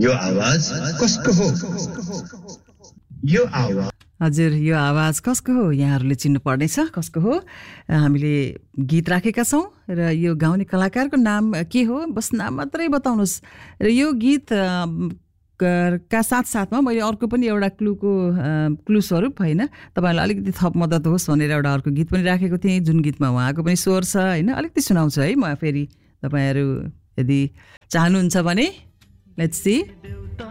यो आवाज कसको हो? यो आवाज हजुर यो आवाज कसको हो यहाँहरूले चिन्नु पर्नेछ कसको हो। हामीले गीत राखेका छौँ र यो गाउने कलाकारको नाम के हो बस नाम मात्रै बताउनुहोस्। र यो गीत का साथसाथमा मैले अर्को पनि एउटा क्लु स्वरूप होइन तपाईँलाई अलिकति थप मद्दत होस् भनेर एउटा अर्को गीत पनि राखेको थिएँ जुन गीतमा उहाँको पनि स्वर छ होइन। अलिकति सुनाउँछु है म फेरि, तपाईँहरू यदि चाहनुहुन्छ भने। Let's see.